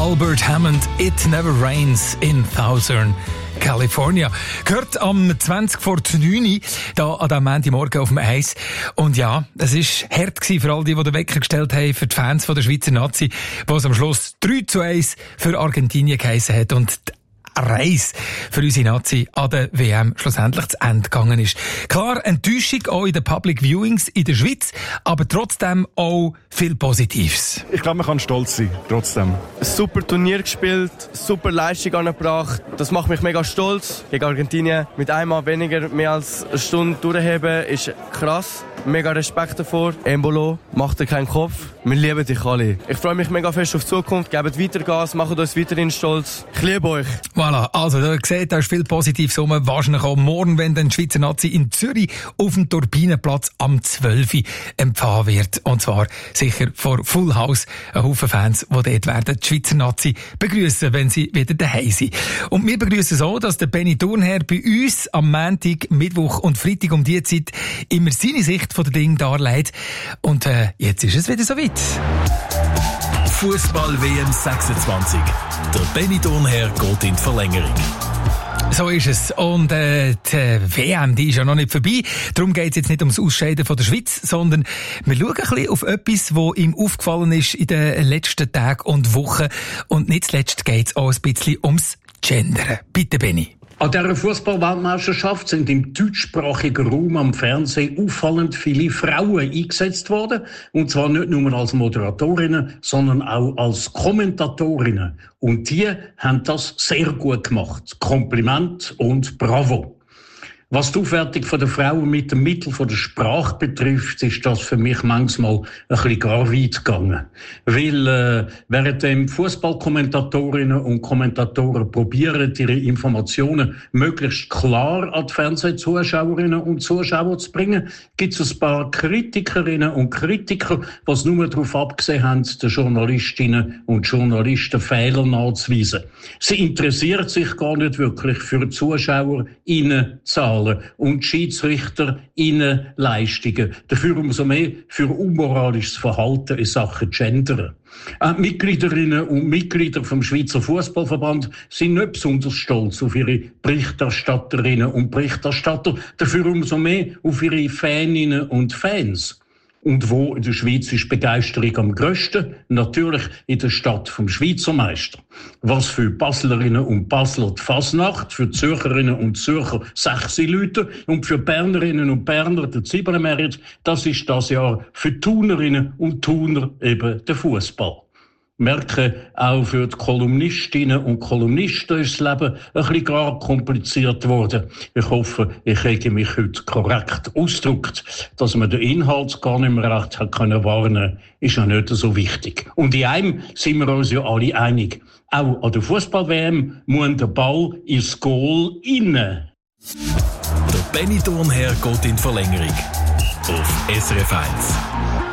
Albert Hammond, It Never Rains in Southern California. Gehört am 20 vor 9 da an diesem Montagmorgen auf dem Eis. Und ja, es war hart für all die den Wecker gestellt haben, für die Fans von der Schweizer Nazi, wo es am Schluss 3-1 für Argentinien geheissen hat und Reise für unsere Nazi an der WM schlussendlich zu Ende gegangen ist. Klar, Enttäuschung auch in den Public Viewings in der Schweiz, aber trotzdem auch viel Positives. Ich glaube, man kann stolz sein, trotzdem. Ein super Turnier gespielt, super Leistung angebracht. Das macht mich mega stolz. Gegen Argentinien mit einmal weniger mehr als eine Stunde durchheben ist krass. Mega Respekt davor. Embolo, macht dir keinen Kopf. Wir lieben dich alle. Ich freue mich mega fest auf die Zukunft. Gebt weiter Gas, macht uns weiterhin stolz. Ich liebe euch. Voilà, also da seht ihr, viel Positives rum. Wahrscheinlich auch morgen, wenn dann die Schweizer Nazi in Zürich auf dem Turbinenplatz am 12. empfangen wird. Und zwar sicher vor Full House. Ein Haufen Fans, die dort werden die Schweizer Nazi begrüßen, wenn sie wieder daheim sind. Und wir begrüßen so, dass der Benny Thurnherr bei uns am Montag, Mittwoch und Freitag um diese Zeit immer seine Sicht von den Dingen darlegt. Und jetzt ist es wieder soweit. Fußball-WM 26. Der Benny Thurnherr geht in die Verlängerung. So ist es. Und die WM, die ist ja noch nicht vorbei. Darum geht es jetzt nicht ums Ausscheiden von der Schweiz, sondern wir schauen ein bisschen auf etwas, was ihm aufgefallen ist in den letzten Tagen und Wochen. Und nicht zuletzt geht es auch ein bisschen ums Gendern. Bitte, Benny. An dieser Fußball-Weltmeisterschaft sind im deutschsprachigen Raum am Fernsehen auffallend viele Frauen eingesetzt worden. Und zwar nicht nur als Moderatorinnen, sondern auch als Kommentatorinnen. Und die haben das sehr gut gemacht. Kompliment und Bravo. Was die Aufwertung der Frauen mit dem Mittel der Sprache betrifft, ist das für mich manchmal ein bisschen gar weit gegangen. Weil während Fußballkommentatorinnen und Kommentatoren probieren, ihre Informationen möglichst klar an die Fernsehzuschauerinnen und Zuschauer zu bringen, gibt es ein paar Kritikerinnen und Kritiker, die es nur darauf abgesehen haben, den Journalistinnen und Journalisten Fehler nachzuweisen. Sie interessiert sich gar nicht wirklich für die ZuschauerInnen-Zahlen und SchiedsrichterInnen Leistungen. Dafür umso mehr für unmoralisches Verhalten in Sachen Gendern. Die Mitgliederinnen und Mitglieder vom Schweizer Fußballverband sind nicht besonders stolz auf ihre Berichterstatterinnen und Berichterstatter, dafür umso mehr auf ihre Faninnen und Fans. Und wo in der Schweiz ist Begeisterung am grössten? Natürlich in der Stadt vom Schweizer Meister. Was für Baslerinnen und Basler die Fasnacht, für Zürcherinnen und Zürcher 6 Leute und für Bernerinnen und Berner der Zibelemerit, das ist das Jahr für Thunerinnen und Thuner eben der Fußball. Merke, auch für die Kolumnistinnen und Kolumnisten ist das Leben ein bisschen gar kompliziert geworden. Ich hoffe, ich habe mich heute korrekt ausgedrückt. Dass man den Inhalt gar nicht mehr recht hat können warnen, ist ja nicht so wichtig. Und in einem sind wir uns ja alle einig. Auch an der Fußball-WM muss der Ball ins Goal rein. Der Benny Thurnherr geht in die Verlängerung. Auf SRF 1.